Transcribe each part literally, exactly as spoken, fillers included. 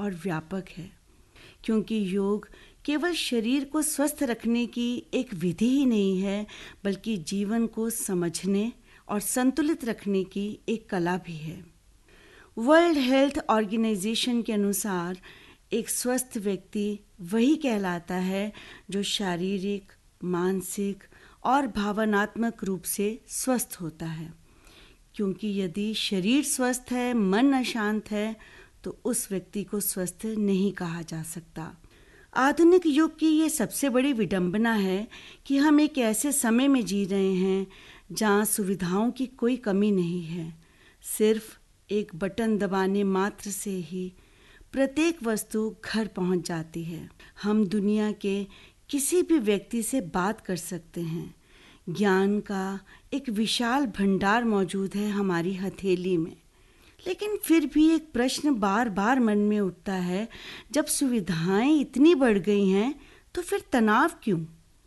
और व्यापक है, क्योंकि योग केवल शरीर को स्वस्थ रखने की एक विधि ही नहीं है, बल्कि जीवन को समझने और संतुलित रखने की एक कला भी है। वर्ल्ड हेल्थ ऑर्गेनाइजेशन के अनुसार एक स्वस्थ व्यक्ति वही कहलाता है जो शारीरिक, मानसिक और भावनात्मक रूप से स्वस्थ होता है, क्योंकि यदि शरीर स्वस्थ है, मन अशांत है, तो उस व्यक्ति को स्वस्थ नहीं कहा जा सकता। आधुनिक युग की ये सबसे बड़ी विडंबना है कि हम एक ऐसे समय में जी रहे हैं जहाँ सुविधाओं की कोई कमी नहीं है। सिर्फ एक बटन दबाने मात्र से ही प्रत्येक वस्तु घर पहुंच जाती है। हम दुनिया के किसी भी व्यक्ति से बात कर सकते हैं। ज्ञान का एक विशाल भंडार मौजूद है हमारी हथेली में। लेकिन फिर भी एक प्रश्न बार बार मन में उठता है, जब सुविधाएं इतनी बढ़ गई हैं तो फिर तनाव क्यों?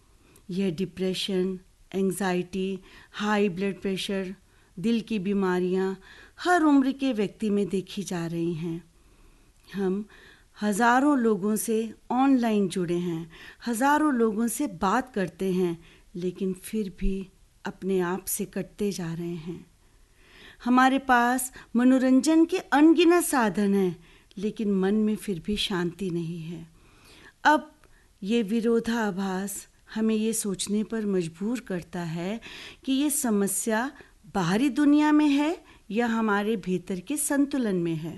यह depression, anxiety, high blood pressure, दिल की बीमारियां हर उम्र के व्यक्ति में देखी जा रही हैं। हम हजारों लोगों से ऑनलाइन जुड़े हैं, हजारों लोगों से बात करते हैं, लेकिन फिर भी अपने आप से कटते जा रहे हैं। हमारे पास मनोरंजन के अनगिनत साधन हैं, लेकिन मन में फिर भी शांति नहीं है। अब ये विरोधाभास हमें ये सोचने पर मजबूर करता है कि ये समस्या बाहरी दुनिया में है या हमारे भीतर के संतुलन में है,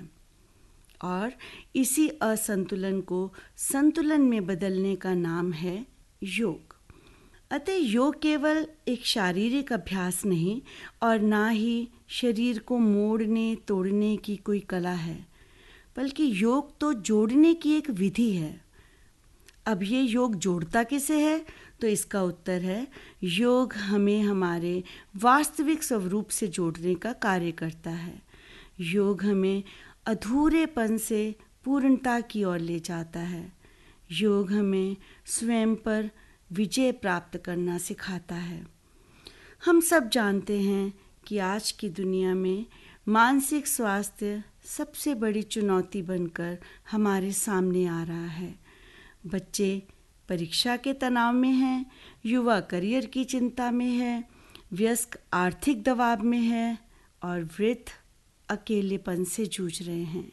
और इसी असंतुलन को संतुलन में बदलने का नाम है योग। अतः योग केवल एक शारीरिक अभ्यास नहीं और ना ही शरीर को मोड़ने तोड़ने की कोई कला है, बल्कि योग तो जोड़ने की एक विधि है। अब ये योग जोड़ता किसे है? तो इसका उत्तर है, योग हमें हमारे वास्तविक स्वरूप से जोड़ने का कार्य करता है। योग हमें अधूरेपन से पूर्णता की ओर ले जाता है। योग हमें स्वयं पर विजय प्राप्त करना सिखाता है। हम सब जानते हैं कि आज की दुनिया में मानसिक स्वास्थ्य सबसे बड़ी चुनौती बनकर हमारे सामने आ रहा है। बच्चे परीक्षा के तनाव में हैं, युवा करियर की चिंता में है, वयस्क आर्थिक दबाव में है और वृद्ध अकेलेपन से जूझ रहे हैं।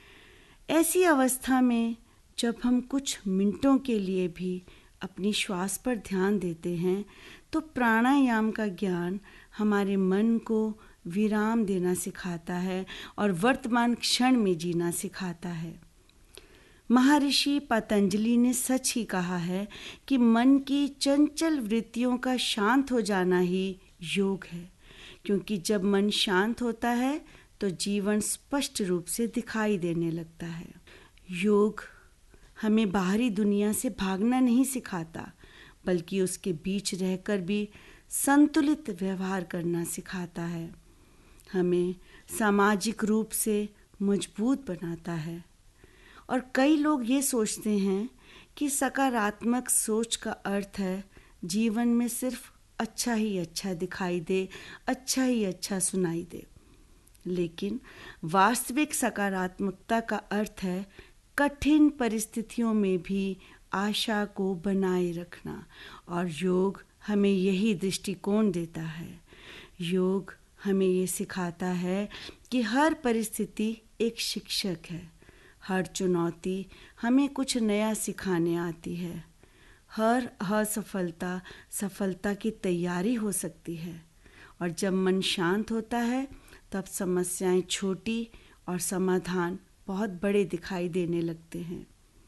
ऐसी अवस्था में जब हम कुछ मिनटों के लिए भी अपनी श्वास पर ध्यान देते हैं, तो प्राणायाम का ज्ञान हमारे मन को विराम देना सिखाता है और वर्तमान क्षण में जीना सिखाता है। महर्षि पतंजलि ने सच ही कहा है कि मन की चंचल वृत्तियों का शांत हो जाना ही योग है, क्योंकि जब मन शांत होता है तो जीवन स्पष्ट रूप से दिखाई देने लगता है। योग हमें बाहरी दुनिया से भागना नहीं सिखाता, बल्कि उसके बीच रहकर भी संतुलित व्यवहार करना सिखाता है। हमें सामाजिक रूप से मजबूत बनाता है। और कई लोग ये सोचते हैं कि सकारात्मक सोच का अर्थ है जीवन में सिर्फ अच्छा ही अच्छा दिखाई दे, अच्छा ही अच्छा सुनाई दे। लेकिन वास्तविक सकारात्मकता का अर्थ है कठिन परिस्थितियों में भी आशा को बनाए रखना, और योग हमें यही दृष्टिकोण देता है। योग हमें ये सिखाता है कि हर परिस्थिति एक शिक्षक है। हर चुनौती हमें कुछ नया सिखाने आती है। हर असफलता सफलता की तैयारी हो सकती है, और जब मन शांत होता है तब समस्याएं छोटी और समाधान बहुत बड़े दिखाई देने लगते हैं।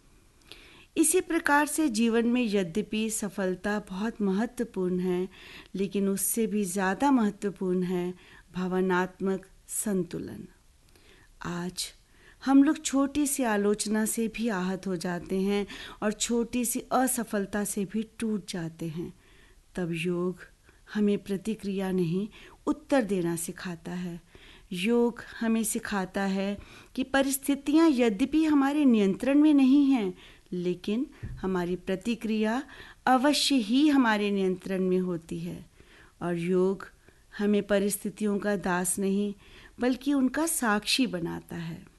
इसी प्रकार से जीवन में यद्यपि सफलता बहुत महत्वपूर्ण है, लेकिन उससे भी ज़्यादा महत्वपूर्ण है भावनात्मक संतुलन। आज हम लोग छोटी सी आलोचना से भी आहत हो जाते हैं और छोटी सी असफलता से भी टूट जाते हैं। तब योग हमें प्रतिक्रिया नहीं, उत्तर देना सिखाता है। योग हमें सिखाता है कि परिस्थितियां यद्यपि हमारे नियंत्रण में नहीं हैं, लेकिन हमारी प्रतिक्रिया अवश्य ही हमारे नियंत्रण में होती है। और योग हमें परिस्थितियों का दास नहीं, बल्कि उनका साक्षी बनाता है।